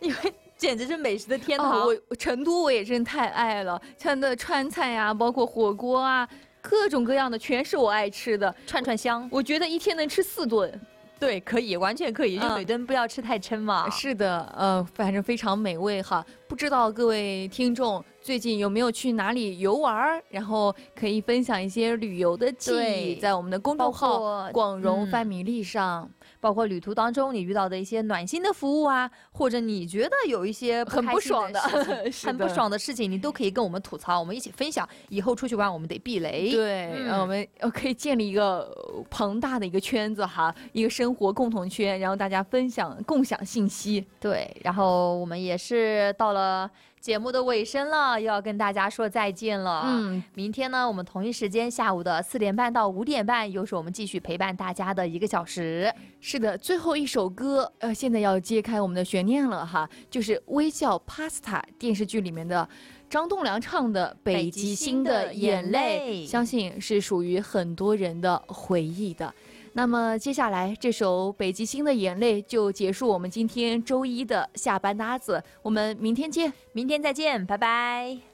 因为简直是美食的天堂。 我成都我也真太爱了，像的川菜呀，包括火锅啊，各种各样的全是我爱吃的， 串串香。 我觉得一天能吃4顿。 对，可以，完全可以，就每顿不要吃太撑嘛。 是的，反正非常美味哈。不知道各位听众最近有没有去哪里游玩，然后可以分享一些旅游的记忆，在我们的公众号广荣翻米粒上。 包括旅途当中你遇到的一些暖心的服务啊，或者你觉得有一些很不爽的很不爽的事情，你都可以跟我们吐槽，我们一起分享。以后出去玩我们得避雷。 对，我们可以建立一个庞大的一个圈子哈，一个生活共同圈，然后大家分享共享信息。 对，然后我们也是到了节目的尾声了，又要跟大家说再见了。明天呢，我们同一时间下午的4点半到5点半，又是我们继续陪伴大家的1个小时。 是的，最后一首歌，现在要揭开我们的悬念了哈，就是《微笑 Pasta》电视剧里面的张栋梁唱的《北极星的眼泪》，相信是属于很多人的回忆的。那么接下来这首《北极星的眼泪》就结束我们今天周一的下班搭子，我们明天见， 明天再见，拜拜。